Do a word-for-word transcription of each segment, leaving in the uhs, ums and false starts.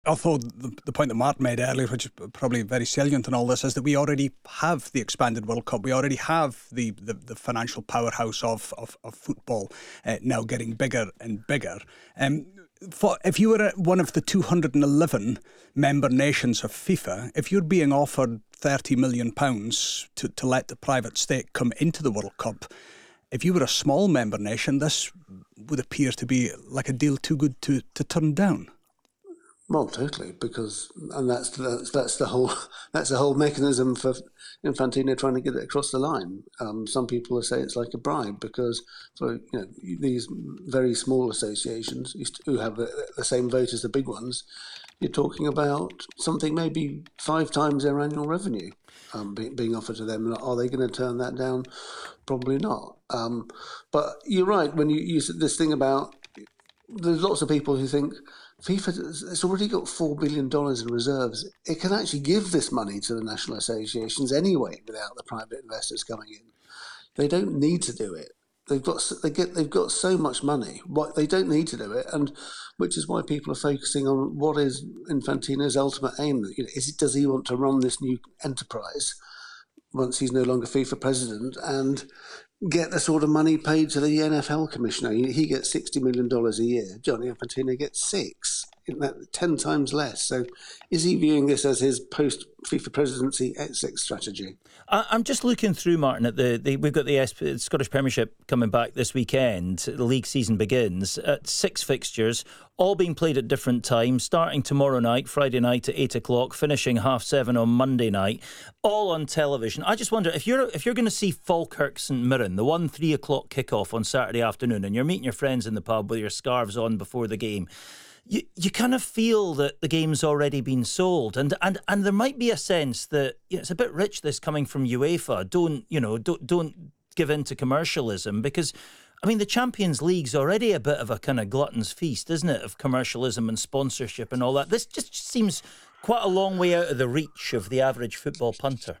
Although the, the point that Martin made earlier, which is probably very salient in all this, is that we already have the expanded World Cup. We already have the, the, the financial powerhouse of, of, of football uh, now getting bigger and bigger. Um, for, if you were one of the two hundred eleven member nations of FIFA, if you're being offered thirty million pounds to, to let the private state come into the World Cup, if you were a small member nation, this would appear to be like a deal too good to, to turn down. Well, totally, because and that's that's that's the whole that's the whole mechanism for Infantino trying to get it across the line. Um, some people say it's like a bribe because for you know these very small associations who have the, the same vote as the big ones, you're talking about something maybe five times their annual revenue um, be, being offered to them. Are they going to turn that down? Probably not. Um, but you're right when you use this thing about there's lots of people who think FIFA has already got four billion dollars in reserves. It can actually give this money to the national associations anyway without the private investors coming in. They don't need to do it. They've got they get they've got so much money. What they don't need to do it, and which is why people are focusing on what is Infantino's ultimate aim. You know, is it does he want to run this new enterprise once he's no longer FIFA president and get the sort of money paid to the N F L commissioner? He gets sixty million dollars a year. Gianni Infantino gets six, ten times less. So is he viewing this as his post-FIFA presidency exit strategy? I'm just looking through, Martin, at the, the we've got the Scottish Premiership coming back this weekend. The league season begins at six fixtures, all being played at different times, starting tomorrow night, Friday night at eight o'clock, finishing half seven on Monday night, all on television. I just wonder, if you're if you're going to see Falkirk St Mirren, the one three o'clock kickoff on Saturday afternoon, and you're meeting your friends in the pub with your scarves on before the game, You you kind of feel that the game's already been sold, and and, and there might be a sense that you know, it's a bit rich this coming from UEFA. Don't you know? Don't don't give in to commercialism because, I mean, the Champions League's already a bit of a kind of glutton's feast, isn't it? Of commercialism and sponsorship and all that. This just seems quite a long way out of the reach of the average football punter.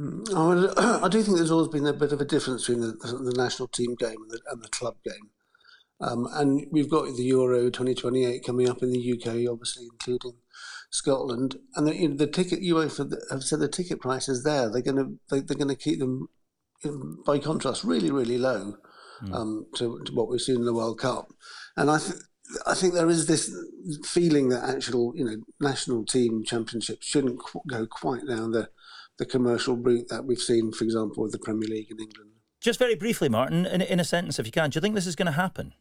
Oh, I do think there's always been a bit of a difference between the, the national team game and the, and the club game. Um, and we've got the Euro twenty twenty-eight coming up in the U K, obviously, including Scotland. And the, you know, the ticket UEFA have said the ticket prices there. They're going to they, they're going to keep them, by contrast, really really low mm. um, to, to what we've seen in the World Cup. And I think I think there is this feeling that actual you know national team championships shouldn't qu- go quite down the the commercial route that we've seen, for example, with the Premier League in England. Just very briefly, Martin, in, in a sentence, if you can, do you think this is going to happen?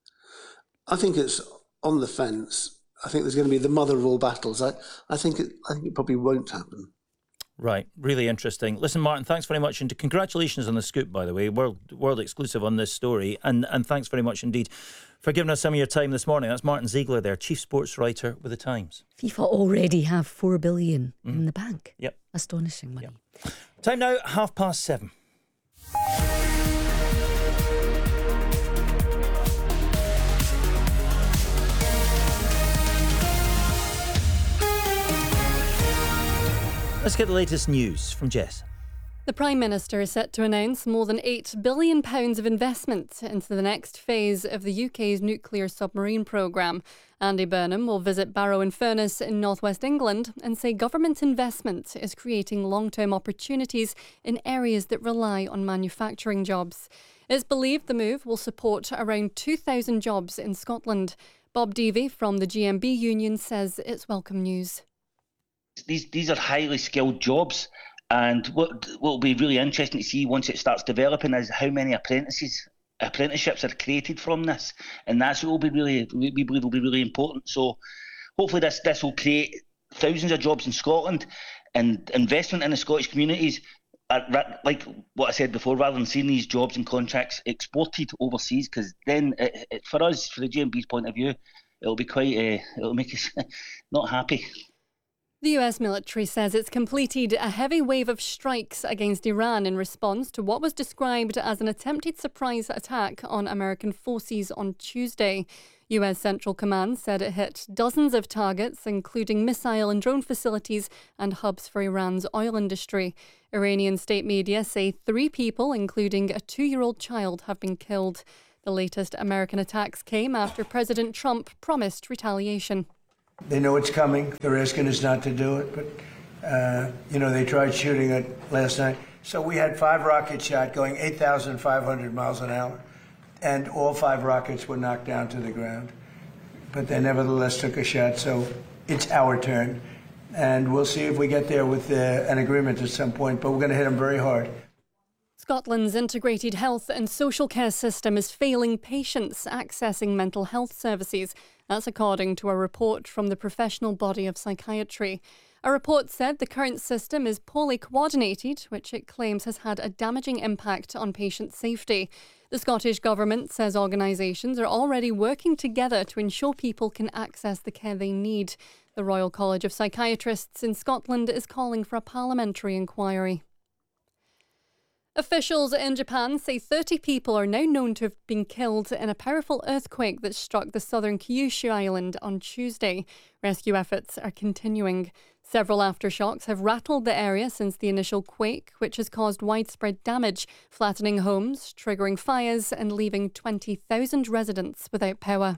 I think it's on the fence. I think there's going to be the mother of all battles. I, I think it. I think it probably won't happen. Right, really interesting. Listen, Martin, thanks very much, and congratulations on the scoop, by the way, world world exclusive on this story, and and thanks very much indeed for giving us some of your time this morning. That's Martin Ziegler there, chief sports writer with the Times. FIFA already have four billion mm. in the bank. Yep, astonishing money. Yep. Time now, half past seven. Let's get the latest news from Jess. The Prime Minister is set to announce more than eight billion pounds of investment into the next phase of the U K's nuclear submarine programme. Andy Burnham will visit Barrow-in-Furness in northwest England and say government investment is creating long-term opportunities in areas that rely on manufacturing jobs. It's believed the move will support around two thousand jobs in Scotland. Bob Deavy from the G M B union says it's welcome news. These these are highly skilled jobs, and what what will be really interesting to see once it starts developing is how many apprentices apprenticeships are created from this, and that's what will be really we believe will be really important. So hopefully this this will create thousands of jobs in Scotland, and investment in the Scottish communities. Are, like what I said before, rather than seeing these jobs and contracts exported overseas, because then it, it, for us, for the G M B's point of view, it'll be quite uh, it'll make us not happy. The U S military says it's completed a heavy wave of strikes against Iran in response to what was described as an attempted surprise attack on American forces on Tuesday. U S Central Command said it hit dozens of targets, including missile and drone facilities and hubs for Iran's oil industry. Iranian state media say three people, including a two-year-old child, have been killed. The latest American attacks came after President Trump promised retaliation. They know it's coming. They're asking us not to do it, but, uh, you know, they tried shooting it last night. So we had five rockets shot going eight thousand five hundred miles an hour, and all five rockets were knocked down to the ground. But they nevertheless took a shot, so it's our turn. And we'll see if we get there with uh, an agreement at some point, but we're going to hit them very hard. Scotland's integrated health and social care system is failing patients accessing mental health services. That's according to a report from the professional body of psychiatry. A report said the current system is poorly coordinated, which it claims has had a damaging impact on patient safety. The Scottish Government says organisations are already working together to ensure people can access the care they need. The Royal College of Psychiatrists in Scotland is calling for a parliamentary inquiry. Officials in Japan say thirty people are now known to have been killed in a powerful earthquake that struck the southern Kyushu island on Tuesday. Rescue efforts are continuing. Several aftershocks have rattled the area since the initial quake, which has caused widespread damage, flattening homes, triggering fires and leaving twenty thousand residents without power.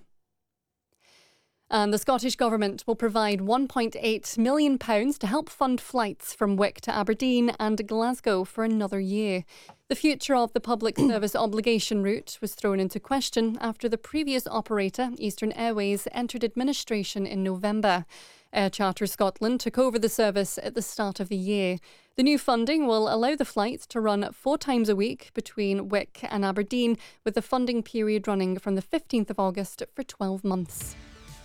And the Scottish Government will provide one point eight million pounds to help fund flights from Wick to Aberdeen and Glasgow for another year. The future of the public service obligation route was thrown into question after the previous operator, Eastern Airways, entered administration in November. Air Charter Scotland took over the service at the start of the year. The new funding will allow the flights to run four times a week between Wick and Aberdeen, with the funding period running from the fifteenth of August for twelve months.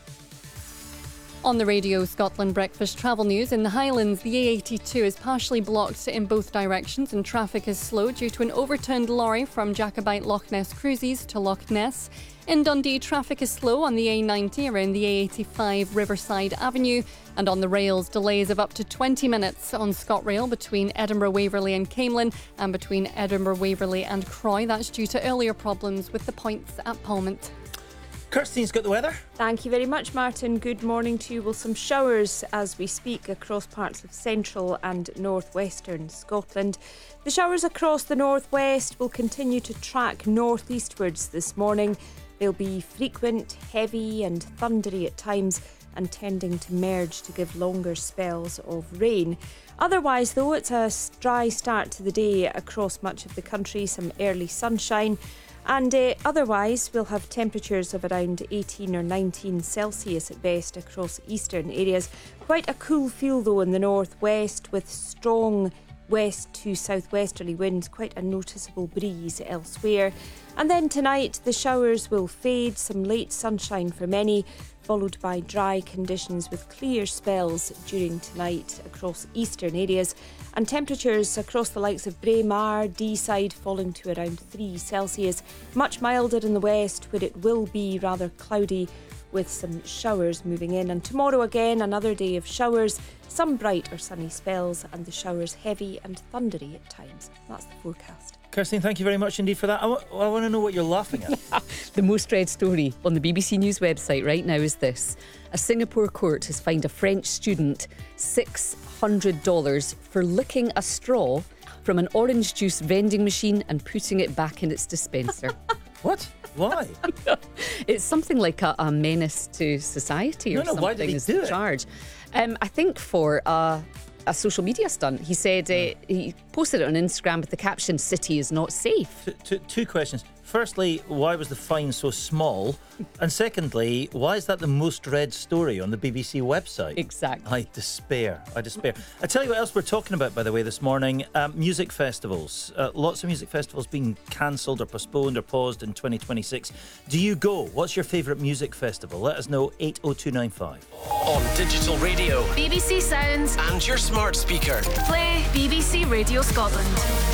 On the Radio Scotland Breakfast Travel News, in the Highlands, the A eighty-two is partially blocked in both directions and traffic is slow due to an overturned lorry from Jacobite Loch Ness Cruises to Loch Ness. In Dundee, traffic is slow on the A ninety around the A eighty-five Riverside Avenue, and on the rails, delays of up to twenty minutes on ScotRail between Edinburgh, Waverley and Camelin, and between Edinburgh, Waverley and Croy. That's due to earlier problems with the points at Palmont. Kirsty's got the weather. Thank you very much, Martin. Good morning to you. Well, some showers as we speak across parts of central and northwestern Scotland. The showers across the northwest will continue to track northeastwards this morning. They'll be frequent, heavy and thundery at times, and tending to merge to give longer spells of rain. Otherwise, though, it's a dry start to the day across much of the country, some early sunshine. And uh, otherwise, we'll have temperatures of around eighteen or nineteen Celsius at best across eastern areas. Quite a cool feel, though, in the northwest with strong west to southwesterly winds, quite a noticeable breeze elsewhere. And then tonight, the showers will fade, some late sunshine for many, followed by dry conditions with clear spells during tonight across eastern areas. And temperatures across the likes of Braemar, Deeside falling to around three Celsius. Much milder in the west, where it will be rather cloudy with some showers moving in. And tomorrow again, another day of showers, some bright or sunny spells, and the showers heavy and thundery at times. That's the forecast. Kirsten, thank you very much indeed for that. I, w- I want to know what you're laughing at. The most read story on the B B C News website right now is this. A Singapore court has fined a French student six hundred dollars for licking a straw from an orange juice vending machine and putting it back in its dispenser. What? Why? It's something like a, a menace to society or no, no, something. why did he is do the it? charge. Um, I think for a, a social media stunt. He said uh, he posted it on Instagram with the caption, "City is not safe." Two, two, two questions. Firstly, why was the fine so small? And secondly, why is that the most read story on the B B C website? Exactly. I despair. I despair. I tell you what else we're talking about, by the way, this morning. Um, music festivals. Uh, lots of music festivals being cancelled or postponed or paused in twenty twenty-six. Do you go? What's your favourite music festival? Let us know, eight oh two nine five. On digital radio, B B C Sounds, and your smart speaker. Play B B C Radio Scotland.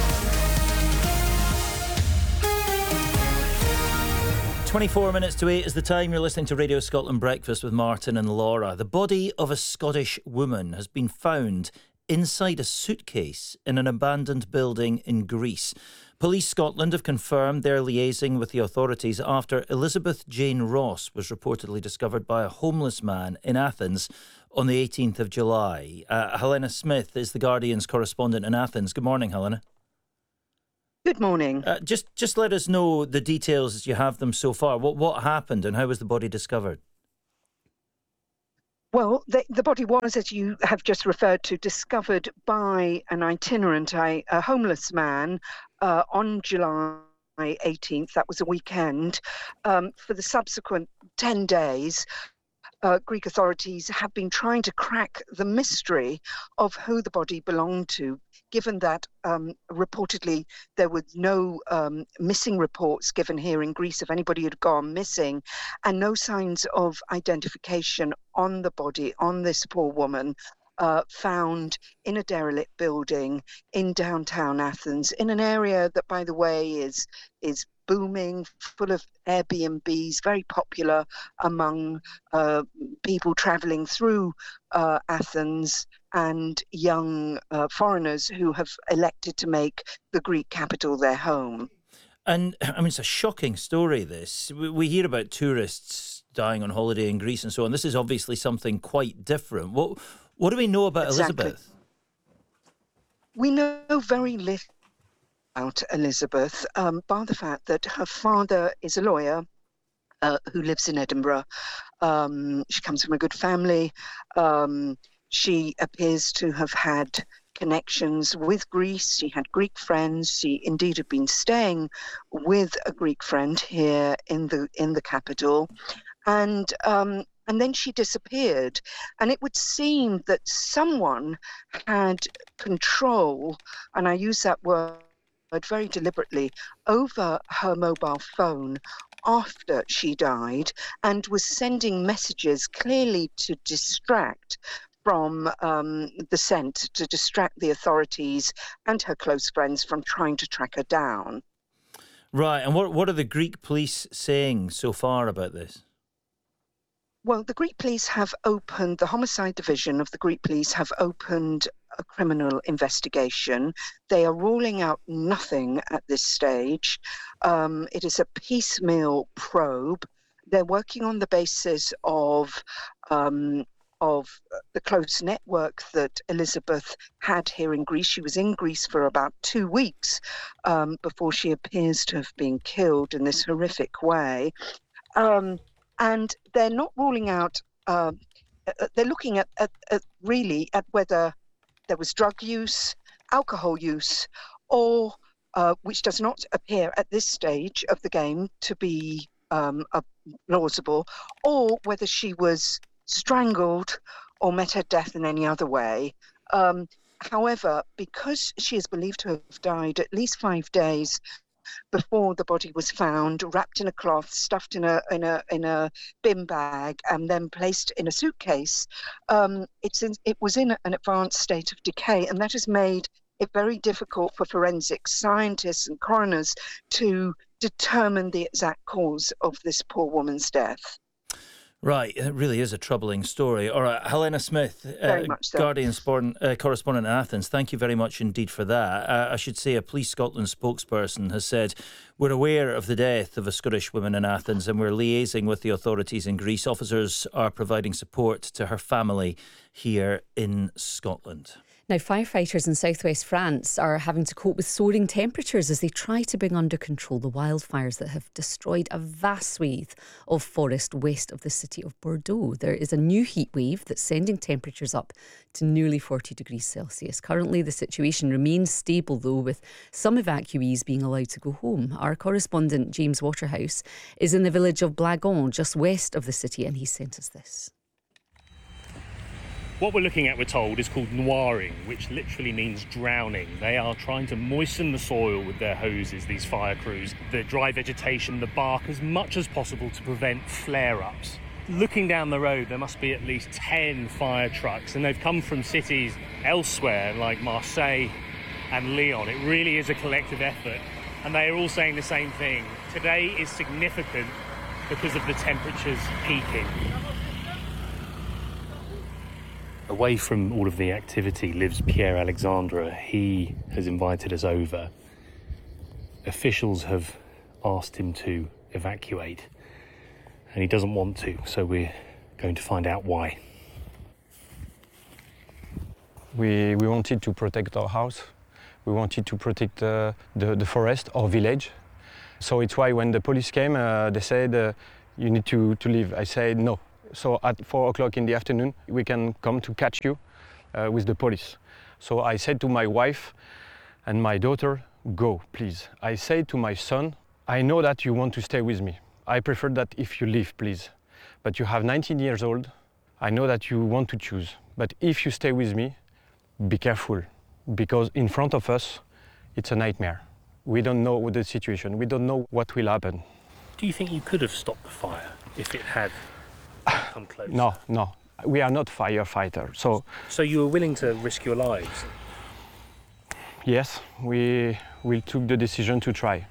twenty-four minutes to eight is the time. You're listening to Radio Scotland Breakfast with Martin and Laura. The body of a Scottish woman has been found inside a suitcase in an abandoned building in Greece. Police Scotland have confirmed they're liaising with the authorities after Elizabeth Jane Ross was reportedly discovered by a homeless man in Athens on the eighteenth of July. Uh, Helena Smith is the Guardian's correspondent in Athens. Good morning, Helena. Good morning. Uh, just just let us know the details as you have them so far. What what happened and how was the body discovered? Well, the, the body was, as you have just referred to, discovered by an itinerant, a, a homeless man, uh, on July eighteenth. That was a weekend. Um, for the subsequent ten days, uh, Greek authorities have been trying to crack the mystery of who the body belonged to, given that um, reportedly there were no um, missing reports given here in Greece of anybody who'd gone missing, and no signs of identification on the body, on this poor woman, uh, found in a derelict building in downtown Athens, in an area that, by the way, is is booming, full of Airbnbs, very popular among uh, people travelling through uh, Athens and young uh, foreigners who have elected to make the Greek capital their home. And I mean, it's a shocking story, this. We, we hear about tourists dying on holiday in Greece and so on. This is obviously something quite different. What, what do we know about Exactly. Elizabeth? We know very little about Elizabeth, um, bar the fact that her father is a lawyer uh, who lives in Edinburgh. Um, she comes from a good family. Um, she appears to have had connections with Greece. She had Greek friends. She indeed had been staying with a Greek friend here in the in the capital, and um, and then she disappeared. And it would seem that someone had control, and I use that word very deliberately, over her mobile phone after she died, and was sending messages clearly to distract from um, the scent, to distract the authorities and her close friends from trying to track her down. Right, and what what are the Greek police saying so far about this? Well, the Greek police have opened, the homicide division of the Greek police have opened a criminal investigation. They are ruling out nothing at this stage. Um, it is a piecemeal probe. They're working on the basis of um, of the close network that Elizabeth had here in Greece. She was in Greece for about two weeks um, before she appears to have been killed in this horrific way. Um, and they're not ruling out, uh, they're looking at, at, at really at whether there was drug use, alcohol use, or uh, which does not appear at this stage of the game to be um, uh, plausible, or whether she was strangled or met her death in any other way. Um, however, because she is believed to have died at least five days before the body was found, wrapped in a cloth, stuffed in a in a in a bin bag, and then placed in a suitcase, um, it's in, it was in an advanced state of decay, and that has made it very difficult for forensic scientists and coroners to determine the exact cause of this poor woman's death. Right, it really is a troubling story. All right, Helena Smith, Very uh, much so. Guardian sport, uh, correspondent in Athens, thank you very much indeed for that. Uh, I should say a Police Scotland spokesperson has said, we're aware of the death of a Scottish woman in Athens and we're liaising with the authorities in Greece. Officers are providing support to her family here in Scotland. Now, firefighters in southwest France are having to cope with soaring temperatures as they try to bring under control the wildfires that have destroyed a vast swathe of forest west of the city of Bordeaux. There is a new heat wave that's sending temperatures up to nearly forty degrees Celsius. Currently, the situation remains stable, though, with some evacuees being allowed to go home. Our correspondent, James Waterhouse, is in the village of Blagon, just west of the city, and he sent us this. What we're looking at, we're told, is called noiring, which literally means drowning. They are trying to moisten the soil with their hoses, these fire crews, the dry vegetation, the bark, as much as possible to prevent flare-ups. Looking down the road, there must be at least ten fire trucks, and they've come from cities elsewhere, like Marseille and Lyon. It really is a collective effort, and they are all saying the same thing. Today is significant because of the temperatures peaking. Away from all of the activity lives Pierre Alexandre. He has invited us over. Officials have asked him to evacuate, and he doesn't want to, so we're going to find out why. We, we wanted to protect our house. We wanted to protect uh, the, the forest, our village. So it's why when the police came, uh, they said, uh, you need to, to leave. I said, no. so at four o'clock in the afternoon, we can come to catch you uh, with the police. So I said to my wife and my daughter, go, please. I said to my son, I know that you want to stay with me. I prefer that if you leave, please. But you have nineteen years old. I know that you want to choose. But if you stay with me, be careful. Because in front of us, it's a nightmare. We don't know the situation. We don't know what will happen. Do you think you could have stopped the fire if it had come close? No, no. We are not firefighters. So, so you were willing to risk your lives? Yes, we, we took the decision to try.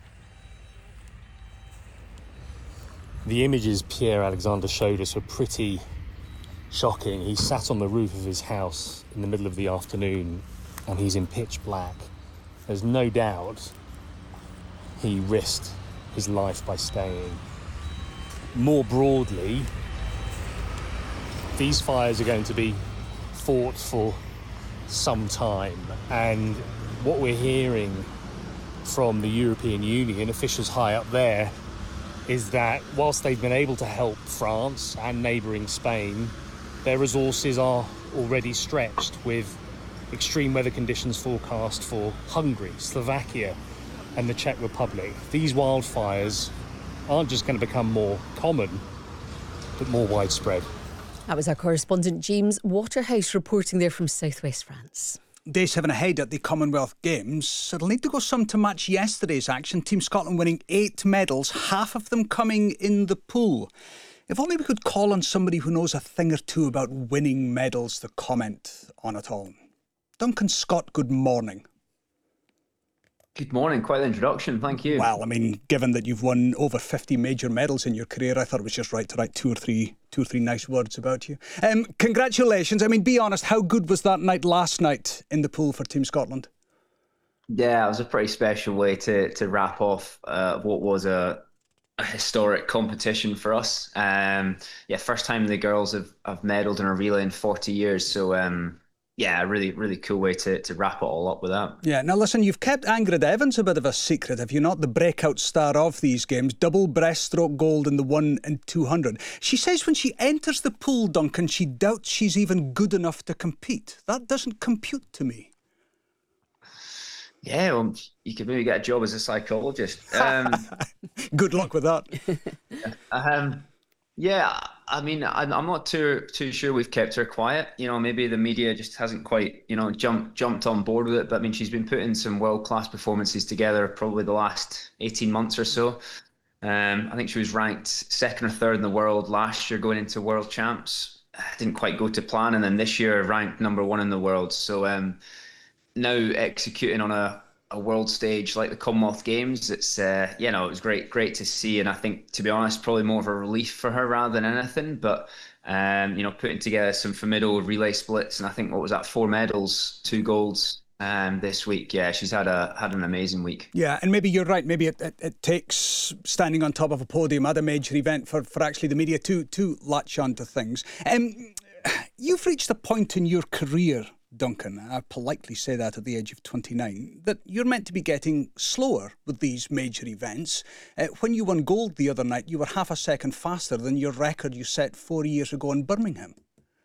The images Pierre-Alexandre showed us were pretty shocking. He sat on the roof of his house in the middle of the afternoon and he's in pitch black. There's no doubt he risked his life by staying. More broadly, these fires are going to be fought for some time, and what we're hearing from the European Union, officials high up there, is that whilst they've been able to help France and neighbouring Spain, their resources are already stretched with extreme weather conditions forecast for Hungary, Slovakia and the Czech Republic. These wildfires aren't just going to become more common, but more widespread. That was our correspondent James Waterhouse reporting there from southwest France. Day seven ahead at the Commonwealth Games. It'll need to go some to match yesterday's action. Team Scotland winning eight medals, half of them coming in the pool. If only we could call on somebody who knows a thing or two about winning medals to comment on it all. Duncan Scott, good morning. Good morning. Quite the introduction. Thank you. Well, I mean, given that you've won over fifty major medals in your career, I thought it was just right to write two or three, two or three nice words about you. Um, congratulations. I mean, be honest, how good was that night last night in the pool for Team Scotland? Yeah, it was a pretty special way to to wrap off uh, what was a, a historic competition for us. Um, yeah, first time the girls have, have medalled in a relay in forty years. So, um, yeah, a really, really cool way to, to wrap it all up with that. Yeah, now listen, you've kept Ingrid Evans a bit of a secret, have you not? The breakout star of these games, double breaststroke gold in the one and two hundred. She says when she enters the pool, Duncan, she doubts she's even good enough to compete. That doesn't compute to me. Yeah, well, you could maybe get a job as a psychologist. Um, Good luck with that. um, yeah, I mean, I'm, I'm not too too sure we've kept her quiet. You know, maybe the media just hasn't quite, you know, jumped jumped on board with it. But I mean, she's been putting some world class performances together probably the last eighteen months or so. Um, I think she was ranked second or third in the world last year going into World Champs. Didn't quite go to plan, and then this year ranked number one in the world. So um, now executing on a a world stage like the Commonwealth Games, it's uh, you know, it was great great to see, and I think, to be honest, probably more of a relief for her rather than anything. But um, you know, putting together some formidable relay splits, and I think what was that, four medals, two golds um, this week. Yeah, she's had a had an amazing week. Yeah, and maybe you're right. Maybe it, it, it takes standing on top of a podium at a major event for, for actually the media to to latch onto things. Um, you've reached a point in your career, Duncan, I politely say that at the age of twenty-nine, that you're meant to be getting slower with these major events. Uh, when you won gold the other night, you were half a second faster than your record you set four years ago in Birmingham.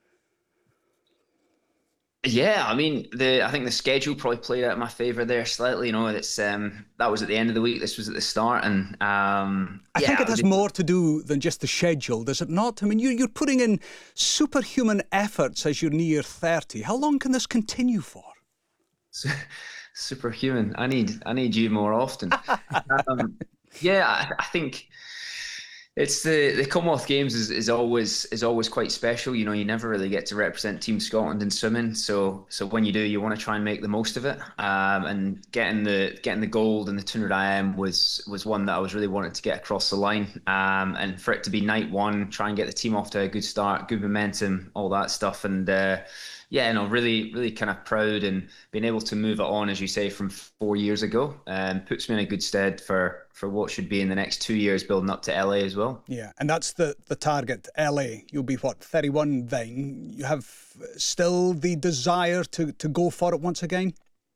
Yeah, I mean, the I think the schedule probably played out in my favour there slightly. You know, it's um that was at the end of the week. This was at the start, and um, I yeah, think it has was- more to do than just the schedule, does it not? I mean, you, you're putting in superhuman efforts as you're near thirty. How long can this continue for? Superhuman. I need I need you more often. um, yeah, I, I think it's the the Commonwealth Games is, is always is always quite special. You know, you never really get to represent Team Scotland in swimming, so so when you do, you want to try and make the most of it. Um, and getting the getting the gold in the two hundred I M was was one that I was really wanting to get across the line. Um, and for it to be night one, try and get the team off to a good start, good momentum, all that stuff, and. Uh, Yeah, no, really, really kind of proud, and being able to move it on, as you say, from four years ago, um, puts me in a good stead for, for what should be in the next two years building up to L A as well. Yeah, and that's the, the target, L A. You'll be, what, thirty-one then? You have still the desire to, to go for it once again?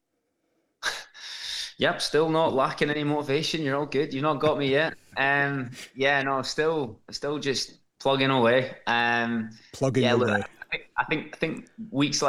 Yep, still not lacking any motivation. You're all good. You've not got me yet. Um, yeah, no, still, still just plugging away. Um, plugging yeah, away. Look, I think I think I think weeks like